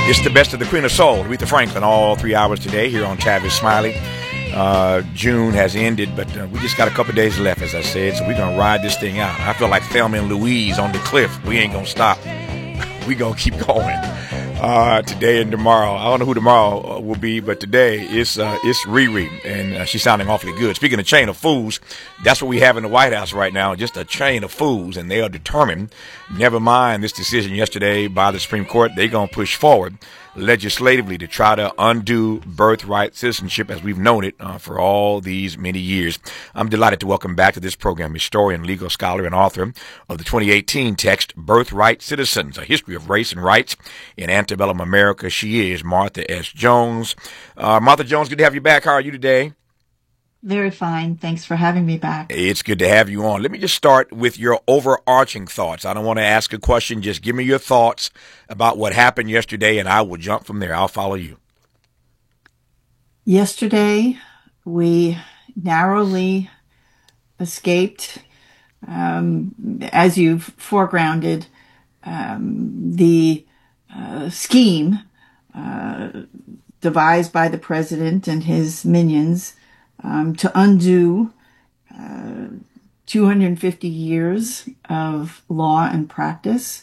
It's the best of the Queen of Soul, Aretha Franklin, all 3 hours today here on Tavis Smiley. June has ended, but we just got a couple days left, as I said, so we're going to ride this thing out. I feel like Thelma and Louise on the cliff. We ain't going to stop. We're going to keep going. Today and tomorrow. I don't know who tomorrow will be, but today it's Riri, and she's sounding awfully good. Speaking of chain of fools, that's what we have in the White House right now, just a chain of fools, and they are determined, never mind this decision yesterday by the Supreme Court, they're going to push forward legislatively to try to undo birthright citizenship as we've known it for all these many years. I'm delighted to welcome back to this program historian, legal scholar, and author of the 2018 text, Birthright Citizens, A History of Race and Rights in Antebellum America. She is Martha S. Jones. Martha Jones, good to have you back. How are you today? Very fine. Thanks for having me back. It's good to have you on. Let me just start with your overarching thoughts. I don't want to ask a question. Just give me your thoughts about what happened yesterday, and I will jump from there. I'll follow you. Yesterday, we narrowly escaped, as you've foregrounded, the scheme devised by the president and his minions to undo 250 years of law and practice,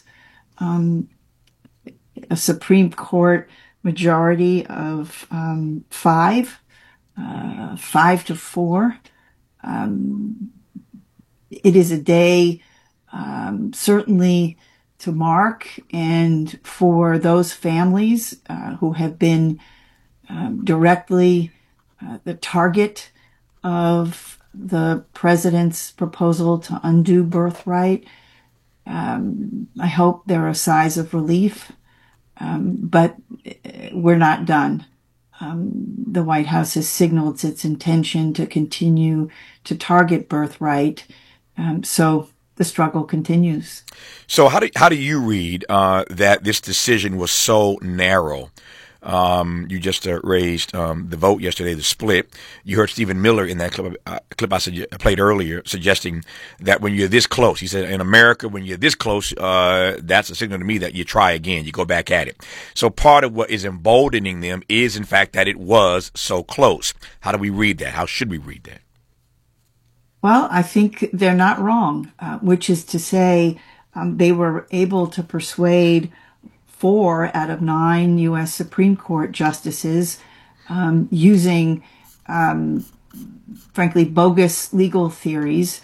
a Supreme Court majority of 5-4. It is a day certainly to mark, and for those families who have been directly the target of the president's proposal to undo birthright. I hope they're a sighs of relief, but we're not done. The White House has signaled its intention to continue to target birthright, so the struggle continues. So how do you read that this decision was so narrow? You just raised the vote yesterday, the split. You heard Stephen Miller in that clip I played earlier suggesting that when you're this close, he said, in America, when you're this close, that's a signal to me that you try again, you go back at it. So part of what is emboldening them is, in fact, that it was so close. How do we read that? How should we read that? Well, I think they're not wrong, which is to say they were able to persuade 4 out of 9 U.S. Supreme Court justices using, frankly, bogus legal theories.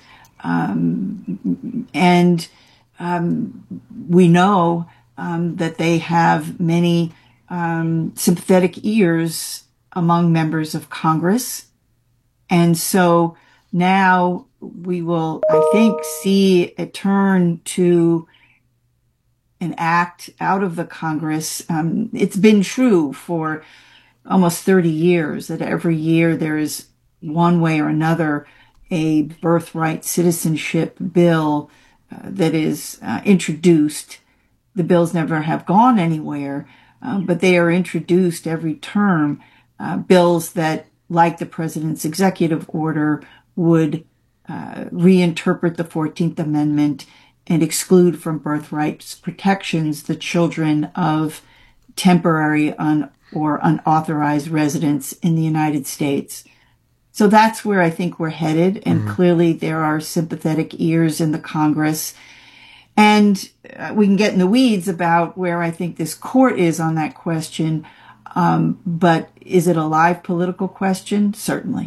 And we know that they have many sympathetic ears among members of Congress. And so now we will, I think, see a turn to an act out of the Congress. It's been true for almost 30 years that every year there is one way or another a birthright citizenship bill that is introduced. The bills never have gone anywhere, but they are introduced every term, bills that, like the president's executive order, would reinterpret the 14th Amendment and exclude from birthright protections the children of temporary or unauthorized residents in the United States. So that's where I think we're headed, and clearly there are sympathetic ears in the Congress. And we can get in the weeds about where I think this court is on that question, but is it a live political question? Certainly.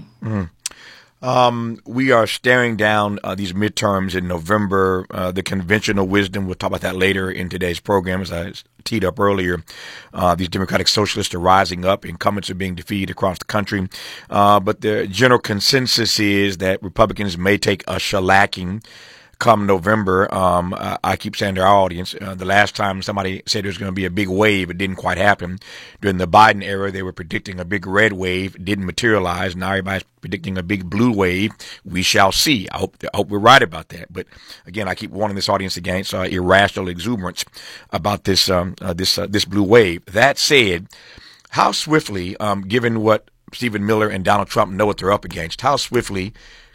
We are staring down these midterms in November, the conventional wisdom. We'll talk about that later in today's program. As I teed up earlier, these Democratic Socialists are rising up. Incumbents are being defeated across the country. But the general consensus is that Republicans may take a shellacking come November. I keep saying to our audience, the last time somebody said there was going to be a big wave, it didn't quite happen. During the Biden era, they were predicting a big red wave. It didn't materialize. Now everybody's predicting a big blue wave. We shall see. I hope we're right about that. But again, I keep warning this audience against irrational exuberance about this blue wave. That said, how swiftly, given what Stephen Miller and Donald Trump know what they're up against, how swiftly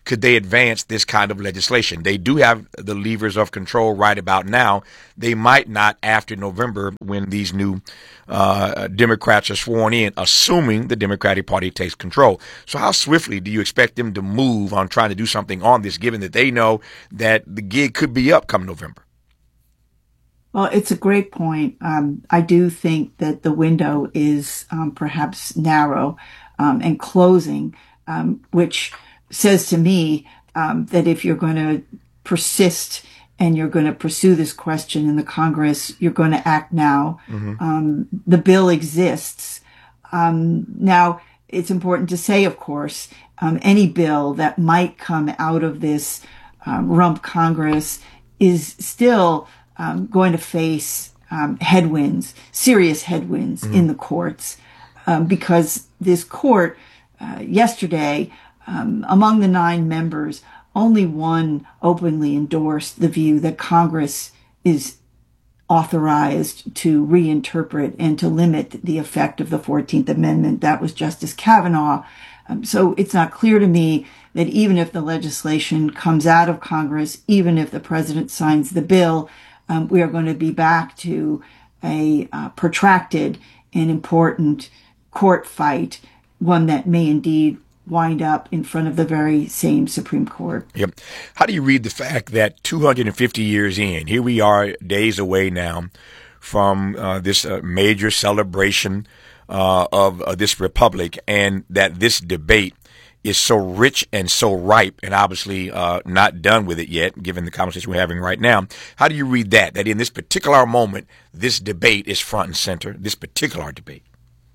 could they advance this kind of legislation? They do have the levers of control right about now. They might not after November when these new Democrats are sworn in, assuming the Democratic Party takes control. So how swiftly do you expect them to move on trying to do something on this, given that they know that the gig could be up come November? Well, it's a great point. I do think that the window is perhaps narrow and closing, which says to me that if you're going to persist and you're going to pursue this question in the Congress, you're going to act now. The bill exists. Now, it's important to say, of course, any bill that might come out of this rump Congress is still going to face headwinds, serious headwinds in the courts, because this court yesterday, among the 9 members, only one openly endorsed the view that Congress is authorized to reinterpret and to limit the effect of the 14th Amendment. That was Justice Kavanaugh. So it's not clear to me that even if the legislation comes out of Congress, even if the president signs the bill, we are going to be back to a protracted and important court fight, one that may indeed wind up in front of the very same Supreme Court. Yep. How do you read the fact that 250 years in, here we are days away now from this major celebration of this republic, and that this debate is so rich and so ripe and obviously not done with it yet, given the conversation we're having right now. How do you read that in this particular moment, this debate is front and center, this particular debate?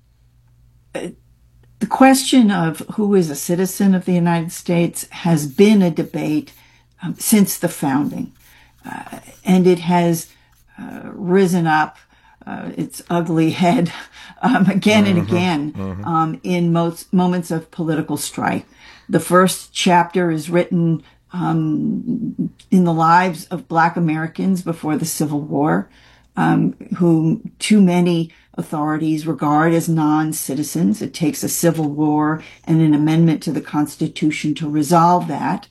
The question of who is a citizen of the United States has been a debate since the founding. And it has risen up its ugly head again and again in most moments of political strife. The first chapter is written in the lives of Black Americans before the Civil War, whom too many authorities regard as non-citizens. It takes a civil war and an amendment to the Constitution to resolve that.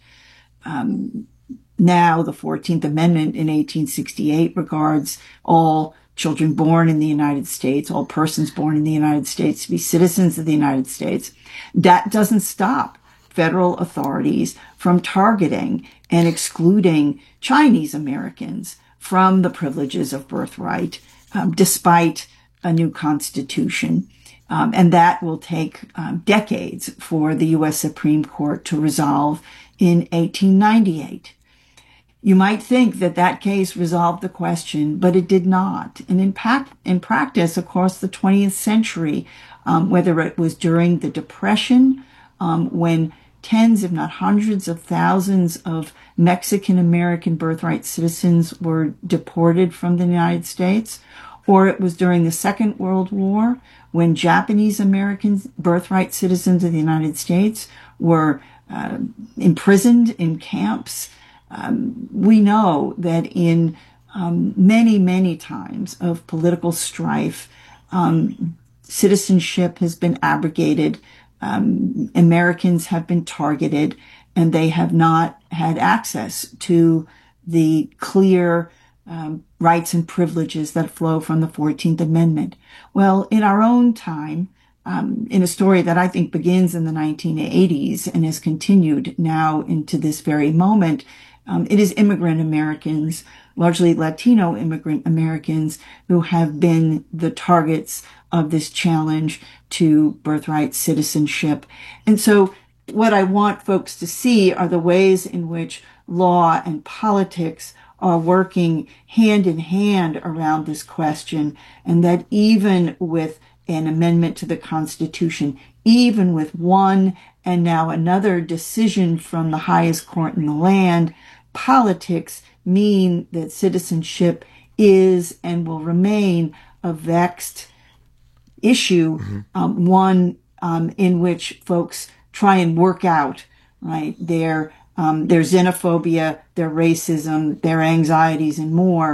Now, the 14th Amendment in 1868 regards all children born in the United States, all persons born in the United States, to be citizens of the United States. That doesn't stop federal authorities from targeting and excluding Chinese Americans from the privileges of birthright, despite a new constitution. And that will take decades for the U.S. Supreme Court to resolve in 1898. You might think that that case resolved the question, but it did not. And in practice, across the 20th century, whether it was during the Depression, when tens, if not hundreds of thousands of Mexican-American birthright citizens were deported from the United States, or it was during the Second World War, when Japanese-American birthright citizens of the United States were imprisoned in camps. We know that in many, many times of political strife, citizenship has been abrogated. Americans have been targeted, and they have not had access to the clear rights and privileges that flow from the 14th Amendment. Well, in our own time, in a story that I think begins in the 1980s and has continued now into this very moment, it is immigrant Americans, largely Latino immigrant Americans, who have been the targets of this challenge to birthright citizenship. And so what I want folks to see are the ways in which law and politics are working hand in hand around this question, and that even with an amendment to the Constitution, even with one and now another decision from the highest court in the land, politics mean that citizenship is and will remain a vexed issue, one in which folks try and work out, right, their xenophobia, their racism, their anxieties, and more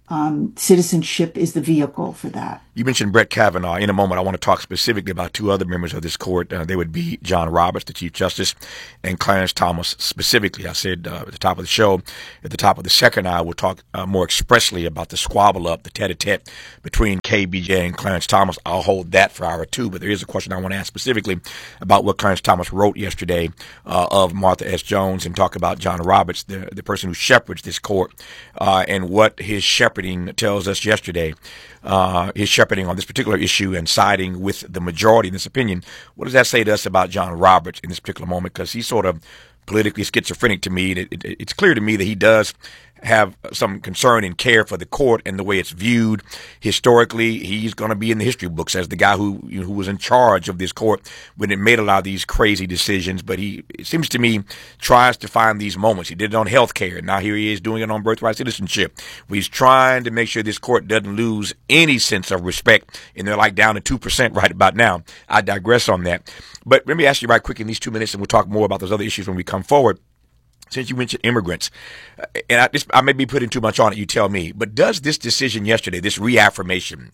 citizenship is the vehicle for that. You mentioned Brett Kavanaugh. In a moment, I want to talk specifically about two other members of this court. They would be John Roberts, the Chief Justice, and Clarence Thomas specifically. I said at the top of the show, at the top of the second hour, we'll talk more expressly about the squabble up, the tete-a-tete between KBJ and Clarence Thomas. I'll hold that for hour two, but there is a question I want to ask specifically about what Clarence Thomas wrote yesterday of Martha S. Jones, and talk about John Roberts, the person who shepherds this court, and what his shepherding tells us yesterday. His shepherding on this particular issue and siding with the majority in this opinion. What does that say to us about John Roberts in this particular moment? Because he's sort of politically schizophrenic to me. It's clear to me that he does have some concern and care for the court and the way it's viewed historically. He's going to be in the history books as the guy who was in charge of this court when it made a lot of these crazy decisions. But it seems to me, tries to find these moments. He did it on health care. Now here he is doing it on birthright citizenship. He's trying to make sure this court doesn't lose any sense of respect. And they're like down to 2% right about now. I digress on that. But let me ask you right quick in these 2 minutes, and we'll talk more about those other issues when we come forward. Since you mentioned immigrants, and I may be putting too much on it, you tell me, but does this decision yesterday, this reaffirmation,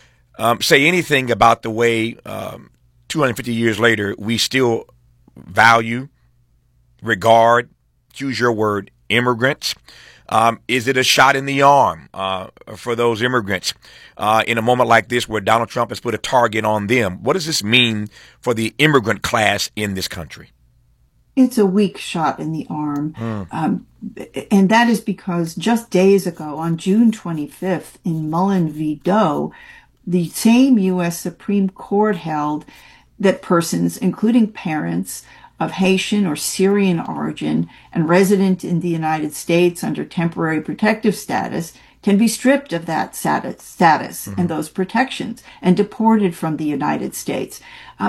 say anything about the way 250 years later we still value, regard, choose your word, immigrants? Is it a shot in the arm for those immigrants in a moment like this where Donald Trump has put a target on them? What does this mean for the immigrant class in this country? It's a weak shot in the arm. And that is because just days ago, on June 25th, in Mullen v. Doe, the same U.S. Supreme Court held that persons, including parents of Haitian or Syrian origin and resident in the United States under temporary protective status, can be stripped of that status and those protections and deported from the United States.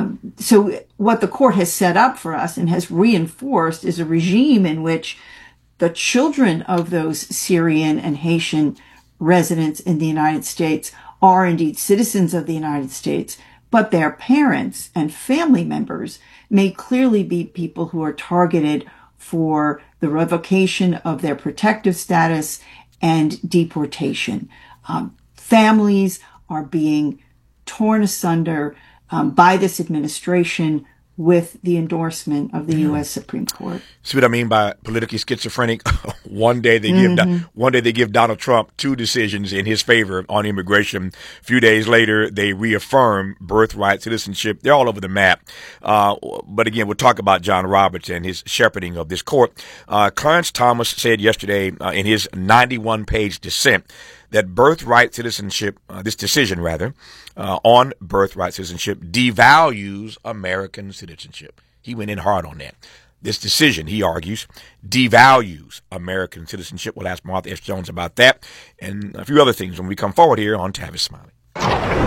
So what the court has set up for us and has reinforced is a regime in which the children of those Syrian and Haitian residents in the United States are indeed citizens of the United States, but their parents and family members may clearly be people who are targeted for the revocation of their protective status and deportation. Families are being torn asunder by this administration with the endorsement of the U.S. Supreme Court. See what I mean by politically schizophrenic? One day they give Donald Trump two decisions in his favor on immigration. A few days later, they reaffirm birthright citizenship. They're all over the map. But again, we'll talk about John Roberts and his shepherding of this court. Clarence Thomas said yesterday in his 91-page dissent that birthright citizenship, this decision rather, on birthright citizenship devalues American citizenship. He went in hard on that. This decision, he argues, devalues American citizenship. We'll ask Martha S. Jones about that and a few other things when we come forward here on Tavis Smiley.